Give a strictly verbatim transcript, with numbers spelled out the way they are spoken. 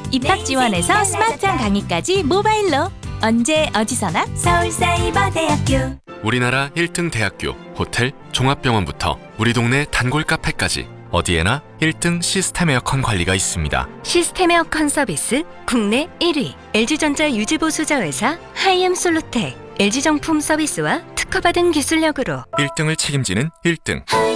입학 지원에서 스마트한 강의까지 모바일로 언제 어디서나 서울사이버대학교. 우리나라 일 등 대학교, 호텔, 종합병원부터 우리 동네 단골 카페까지 어디에나 일 등 시스템 에어컨 관리가 있습니다. 시스템 에어컨 서비스 국내 일 위 엘지전자 유지보수자 회사 하이엠 솔루텍 엘지정품 서비스와 특허받은 기술력으로 일 등을 책임지는 일 등